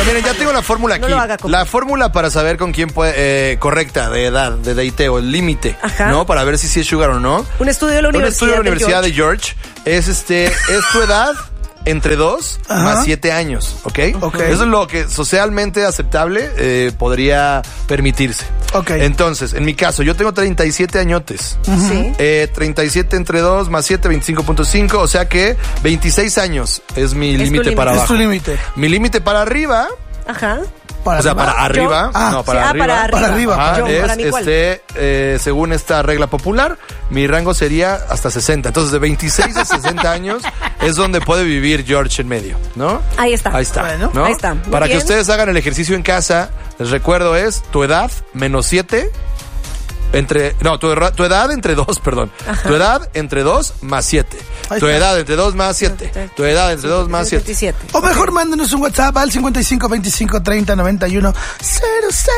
miren, ya tengo la fórmula aquí. No lo haga, la fórmula para saber con quién puede, correcta, de edad, de dateo, el límite, ¿no? Para ver si es sugar o no. Un estudio de la Universidad de George es tu edad entre 2 más 7 años, ¿ok? Eso es lo que socialmente aceptable podría permitirse. Entonces, en mi caso, yo tengo 37 añotes. Sí. 37 entre 2 más 7, 25.5, o sea que 26 años es mi límite para abajo. Es tu límite. Mi límite para arriba... Ajá. Para arriba. Para arriba. Según esta regla popular, mi rango sería hasta 60. Entonces, de 26 a 60 años es donde puede vivir George en medio, ¿no? Ahí está. Bueno, ¿no? Ahí está. Para que ustedes hagan el ejercicio en casa, les recuerdo es tu edad menos 7. Tu edad entre 2, perdón. Tu edad entre 2 más 7. Tu edad entre 2 más 7. Tu edad entre 2 más 7. O mejor mándenos un WhatsApp al 55 25 30 91 00.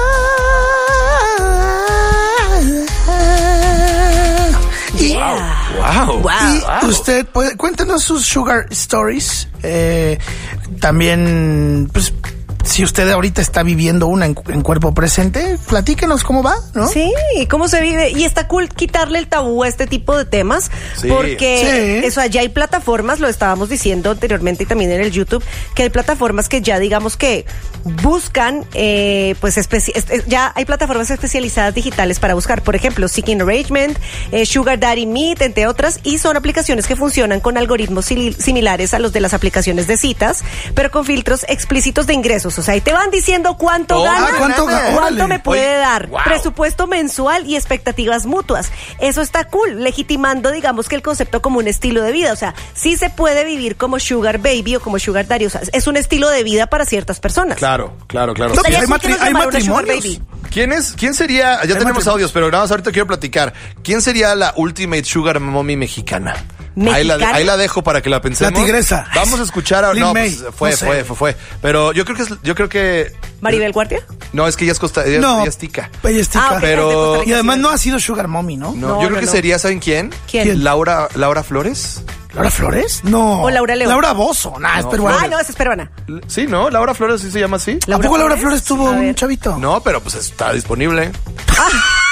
Wow. Y usted puede, cuéntenos sus sugar stories. También, pues, si usted ahorita está viviendo una en cuerpo presente, platíquenos cómo va, ¿no? Sí, cómo se vive. Y está cool quitarle el tabú a este tipo de temas, porque eso, ya hay plataformas, lo estábamos diciendo anteriormente y también en el YouTube, que hay plataformas que ya digamos que buscan, ya hay plataformas especializadas digitales para buscar, por ejemplo, Seeking Arrangement, Sugar Daddy Meet, entre otras, y son aplicaciones que funcionan con algoritmos similares a los de las aplicaciones de citas, pero con filtros explícitos de ingresos. O sea, ahí te van diciendo cuánto gana, cuánto me puede dar, presupuesto mensual y expectativas mutuas. Eso está cool, legitimando, digamos, que el concepto como un estilo de vida. O sea, sí se puede vivir como sugar baby o como sugar daddy. O sea, es un estilo de vida para ciertas personas. Claro. No, hay matrimonios. ¿Quién sería? Ya tenemos audios, pero nada más ahorita quiero platicar. ¿Quién sería la ultimate sugar mommy mexicana? Ahí la dejo para que la pensemos. La tigresa. Vamos a escuchar ahora. No, pues fue. Pero yo creo que ¿Maribel Guardia? No, es que ella es tica. Ella es tica. Pero y además no ha sido sugar mommy, ¿no? No, yo creo que sería, ¿saben quién? Laura Flores. ¿Laura Flores? No. ¿O Laura León? Laura Bozzo. Es peruana. No, esa es peruana. Sí, ¿no? Laura Flores sí se llama así. ¿A poco Laura Flores tuvo un chavito? No, pero pues está disponible.